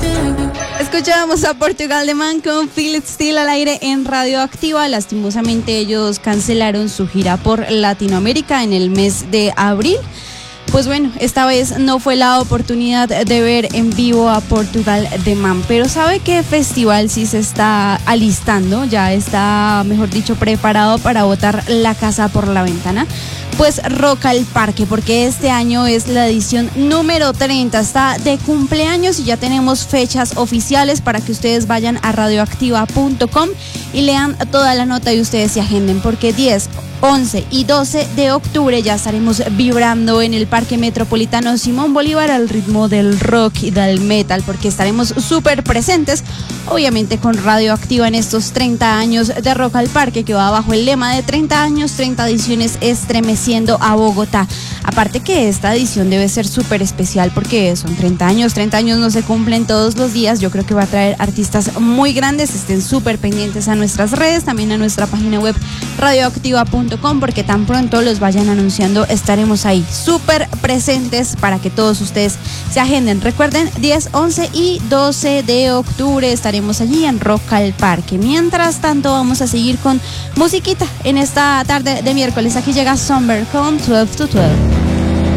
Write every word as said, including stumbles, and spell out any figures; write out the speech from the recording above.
Escuchábamos a Portugal The Man con Feel It Still al aire en Radioactiva. Lastimosamente ellos cancelaron su gira por Latinoamérica en el mes de abril. Pues bueno, esta vez no fue la oportunidad de ver en vivo a Portugal The Man, pero ¿sabe qué festival sí se está alistando? Ya está, mejor dicho, preparado para botar la casa por la ventana. Pues Rock al Parque, porque este año es la edición número treinta, está de cumpleaños y ya tenemos fechas oficiales para que ustedes vayan a radioactiva punto com y lean toda la nota y ustedes se agenden, porque diez, once y doce de octubre ya estaremos vibrando en el Parque Metropolitano Simón Bolívar al ritmo del rock y del metal, porque estaremos súper presentes, obviamente con Radioactiva en estos treinta años de Rock al Parque, que va bajo el lema de treinta años, treinta ediciones estremeciendo a Bogotá. Aparte que esta edición debe ser súper especial porque son treinta años, treinta años no se cumplen todos los días. Yo creo que va a traer artistas muy grandes, estén súper pendientes a nuestras redes, también a nuestra página web radioactiva punto com, porque tan pronto los vayan anunciando estaremos ahí súper presentes para que todos ustedes se agenden. Recuerden, diez, once y doce de octubre estaremos allí en Rock al Parque. Mientras tanto vamos a seguir con musiquita en esta tarde de miércoles. Aquí llega Somber con twelve to twelve.